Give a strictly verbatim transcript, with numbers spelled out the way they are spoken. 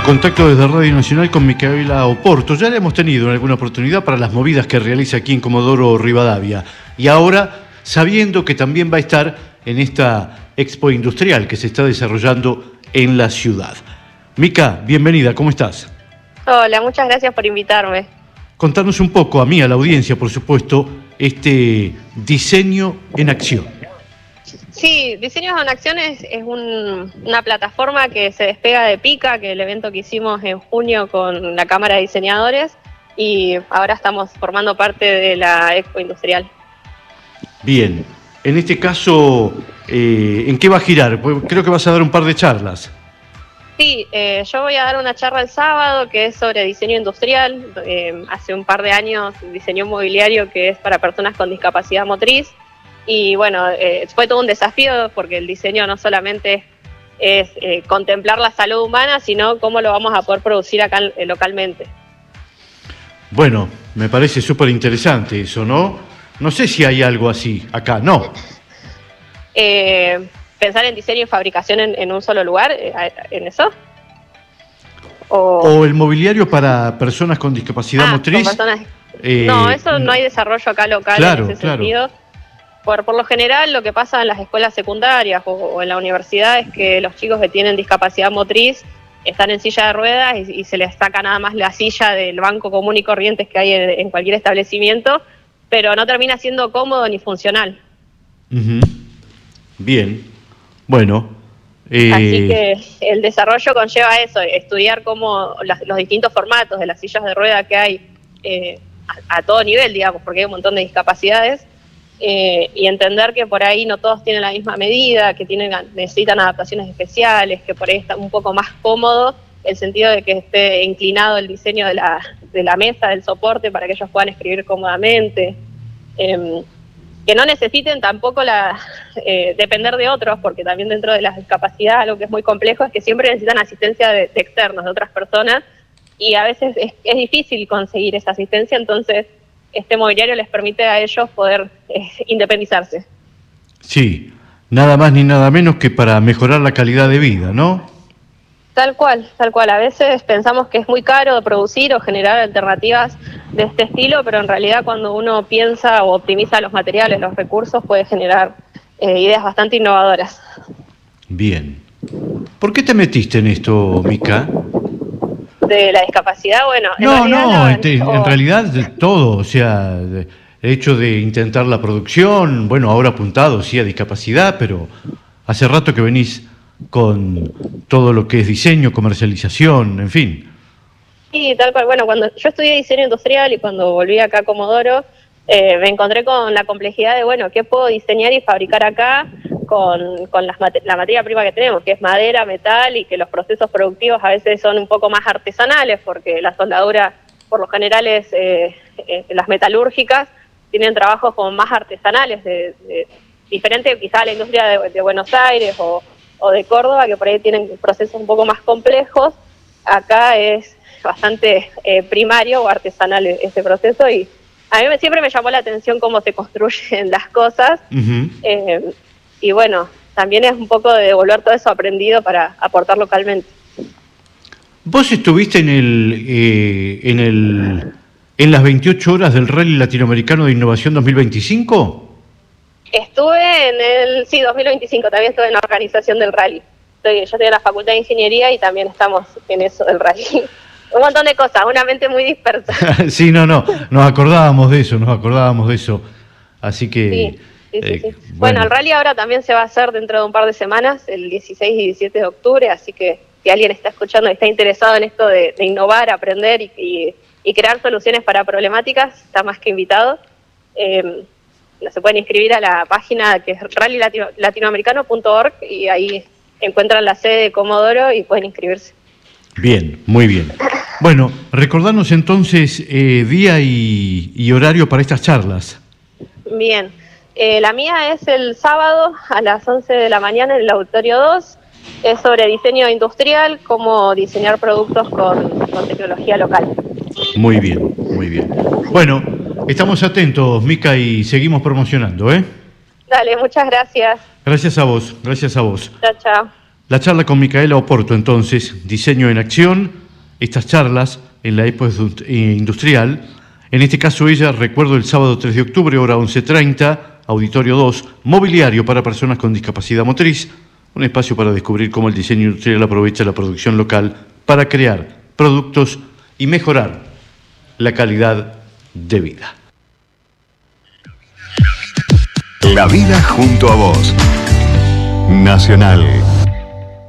Contacto desde Radio Nacional con Micaela Oporto. Ya la hemos tenido en alguna oportunidad para las movidas que realiza aquí en Comodoro Rivadavia. Y ahora, sabiendo que también va a estar en esta Expo Industrial que se está desarrollando en la ciudad. Mica, bienvenida, ¿cómo estás? Hola, muchas gracias por invitarme. Contanos un poco, a mí, a la audiencia, por supuesto, este diseño en acción. Sí, Diseños en Acción es, es un, una plataforma que se despega de Pica, que es el evento que hicimos en junio con la Cámara de Diseñadores, y ahora estamos formando parte de la Expo Industrial. Bien, en este caso, eh, ¿en qué va a girar? Pues creo que vas a dar un par de charlas. Sí, eh, yo voy a dar una charla el sábado que es sobre diseño industrial. Eh, hace un par de años diseñé un mobiliario que es para personas con discapacidad motriz. Y bueno, eh, fue todo un desafío porque el diseño no solamente es eh, contemplar la salud humana, sino cómo lo vamos a poder producir acá eh, localmente. Bueno, me parece súper interesante eso, ¿no? No sé si hay algo así acá, ¿no? Eh, pensar en diseño y fabricación en, en un solo lugar, eh, ¿en eso? O... o el mobiliario para personas con discapacidad ah, motriz. Con personas... eh, no, eso no hay desarrollo acá local, claro, en ese claro. sentido. Por, por lo general, lo que pasa en las escuelas secundarias o, o en la universidad es que los chicos que tienen discapacidad motriz están en silla de ruedas y, y se les saca nada más la silla del banco común y corrientes que hay en, en cualquier establecimiento, pero no termina siendo cómodo ni funcional. Uh-huh. Bien, bueno. Eh... Así que el desarrollo conlleva eso, estudiar cómo las, los distintos formatos de las sillas de rueda que hay eh, a, a todo nivel, digamos, porque hay un montón de discapacidades. Eh, y entender que por ahí no todos tienen la misma medida, que tienen, necesitan adaptaciones especiales, que por ahí está un poco más cómodo el sentido de que esté inclinado el diseño de la, de la mesa, del soporte, para que ellos puedan escribir cómodamente, eh, que no necesiten tampoco la, eh, depender de otros, porque también dentro de las discapacidades algo que es muy complejo es que siempre necesitan asistencia de, de externos, de otras personas, y a veces es, es difícil conseguir esa asistencia, entonces este mobiliario les permite a ellos poder eh, independizarse. Sí, nada más ni nada menos que para mejorar la calidad de vida, ¿no? Tal cual, tal cual. A veces pensamos que es muy caro producir o generar alternativas de este estilo, pero en realidad cuando uno piensa o optimiza los materiales, los recursos, puede generar eh, ideas bastante innovadoras. Bien. ¿Por qué te metiste en esto, Mica? De la discapacidad, bueno... No, en no, la, en, o... en realidad de todo, o sea, de, el hecho de intentar la producción, bueno, ahora apuntado sí a discapacidad, pero hace rato que venís con todo lo que es diseño, comercialización, en fin. Sí, tal cual. Bueno, cuando yo estudié diseño industrial y cuando volví acá a Comodoro, eh, me encontré con la complejidad de, bueno, ¿qué puedo diseñar y fabricar acá con, con las, la materia prima que tenemos, que es madera, metal, y que los procesos productivos a veces son un poco más artesanales, porque la soldadura, por lo general, es, eh, eh, las metalúrgicas tienen trabajos como más artesanales, de, de, diferente quizá a la industria de, de Buenos Aires o, o de Córdoba, que por ahí tienen procesos un poco más complejos. Acá es bastante eh, primario o artesanal este proceso, y a mí me, siempre me llamó la atención cómo se construyen las cosas. Uh-huh. eh, y bueno, también es un poco de devolver todo eso aprendido para aportar localmente. ¿Vos estuviste en el eh, en el en las veintiocho horas del Rally Latinoamericano de Innovación dos mil veinticinco? Estuve en el, sí, dos mil veinticinco, también estuve en la organización del rally. Estoy, yo estoy en la Facultad de Ingeniería y también estamos en eso del rally. Un montón de cosas, una mente muy dispersa. Sí, no, no, nos acordábamos de eso, nos acordábamos de eso. Así que... Sí, sí, eh, sí, sí. Bueno. bueno, el rally ahora también se va a hacer dentro de un par de semanas, el dieciséis y diecisiete de octubre, así que si alguien está escuchando y está interesado en esto de, de innovar, aprender y, y, y crear soluciones para problemáticas, está más que invitado. Eh, se pueden inscribir a la página que es rally latinoamericano punto org y ahí encuentran la sede de Comodoro y pueden inscribirse. Bien, muy bien. Bueno, recordanos entonces eh, día y, y horario para estas charlas. Bien, eh, la mía es el sábado a las once de la mañana en el Auditorio dos, es sobre diseño industrial, cómo diseñar productos con, con tecnología local. Muy bien, muy bien. Bueno, estamos atentos, Mica, y seguimos promocionando, ¿eh? Dale, muchas gracias. Gracias a vos, gracias a vos. Chao, chao. La charla con Micaela Oporto, entonces, Diseño en Acción, estas charlas en la Expo Industrial. En este caso ella, recuerdo, el sábado tres de octubre, hora once treinta, Auditorio dos, Mobiliario para personas con discapacidad motriz, un espacio para descubrir cómo el diseño industrial aprovecha la producción local para crear productos y mejorar la calidad de vida. La vida junto a vos. Nacional.